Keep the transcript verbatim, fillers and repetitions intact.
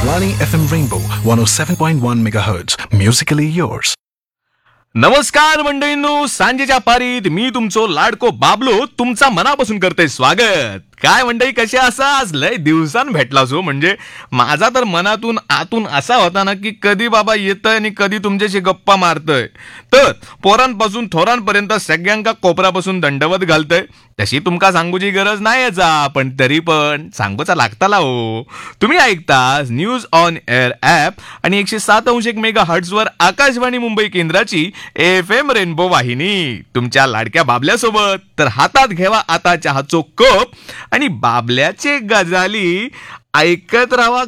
Akashvani F M Rainbow one oh seven point one megahertz. Musically yours. नमस्कार मंडळींनो, सांजेच्या पारीत मी तुमचो लाडको बाबलो तुमचा मनापासून करते स्वागत. काय मंडळी, कशा असा? आज लय दिवसांनी भेटला सो. म्हणजे माझा तर मनातून आतून असा होता ना की कधी बाबा येतंय आणि कधी तुमच्याशी गप्पा मारतय. तर पोरांपासून थोरांपर्यंत सगळ्यांका कोपरापासून दंडवत घालतय. तशी तुमका सांगूची गरज नाही याचा, पण तरी पण सांगूचा लागताला हो. तुम्ही ऐकता न्यूज ऑन एअर ऍप आणि एकशे सात अंश एक मेगा हर्ट्झ वर आकाशवाणी मुंबई केंद्राची एफ एम रेनबो वाहिनी तुमच्या लाडक्या बाबल्यासोबत. तर हातात घेवा आता चहाचो कप आणि बाबल्याचे गजाली ऐकत राहा.